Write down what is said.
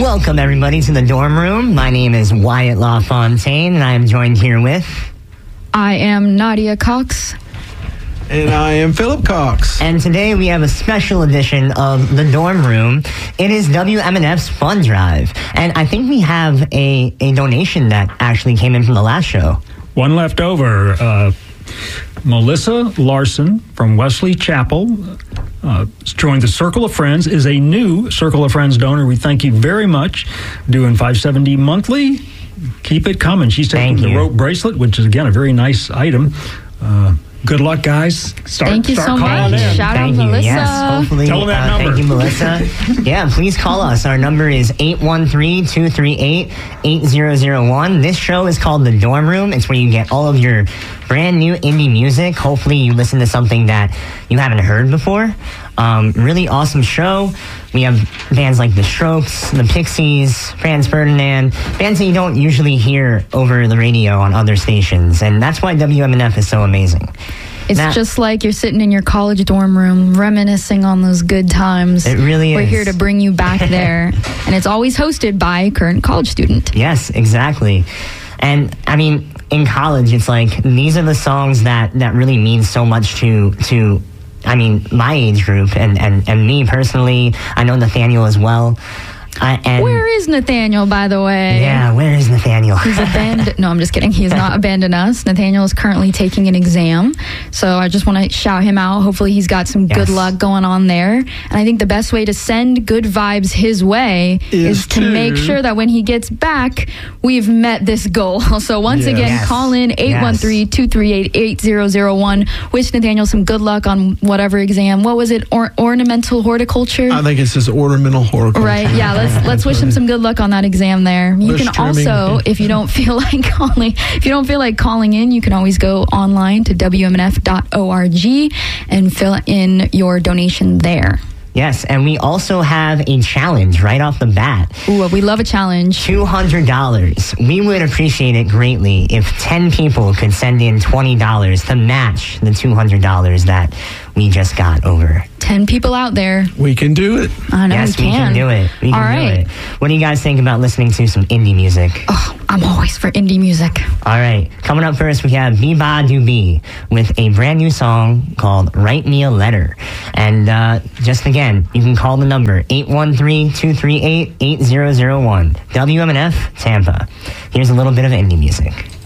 Welcome, everybody, to the dorm room. My name is Wyatt LaFontaine, and I am joined here with... I am Nadia Cox. And I am Philip Cox. And today we have a special edition of the dorm room. It is WMNF's Fund Drive. And I think we have a donation that actually came in from the last show. One left over. Melissa Larson from Wesley Chapel joined the Circle of Friends, is a new Circle of Friends donor. We thank you very much. Doing $5.70 monthly. Keep it coming. She's taking the rope bracelet, which is, again, a very nice item. Good luck, guys. Thank you so much. Shout out Melissa. Yes, hopefully. Tell them that number. Thank you, Melissa. Yeah, please call us. Our number is 813-238-8001. This show is called The Dorm Room. It's where you get all of your brand new indie music. Hopefully you listen to something that you haven't heard before. Really awesome show. We have bands like The Strokes, The Pixies, Franz Ferdinand, bands that you don't usually hear over the radio on other stations, and that's why WMNF is so amazing. It's just like you're sitting in your college dorm room reminiscing on those good times. It really is. We're here to bring you back there, and it's always hosted by a current college student. Yes, exactly. And, I mean, in college, it's like, these are the songs that really mean so much to I mean, my age group and me personally. I know Nathaniel as well. Where is Nathaniel, by the way? Yeah, where is Nathaniel? He's abandoned. No, I'm just kidding. He's not abandoned us. Nathaniel is currently taking an exam. So I just want to shout him out. Hopefully he's got some good luck going on there. And I think the best way to send good vibes his way is to make sure that when he gets back, we've met this goal. So once again, call in 813-238-8001. Wish Nathaniel some good luck on whatever exam. What was it? Ornamental horticulture? I think it says ornamental horticulture. Right, yeah. Let's wish him some good luck on that exam there. You can also, if you don't feel like calling in, you can always go online to WMNF.org and fill in your donation there. Yes, and we also have a challenge right off the bat. Ooh, we love a challenge. $200. We would appreciate it greatly if 10 people could send in $20 to match the $200 that we just got over. 10 people out there. We can do it. I know yes, we can do it. We can do it. What do you guys think about listening to some indie music? Oh, I'm always for indie music. All right. Coming up first, we have Biba Doobie with a brand new song called Write Me a Letter. And just again, you can call the number 813-238-8001. WMNF Tampa. Here's a little bit of indie music.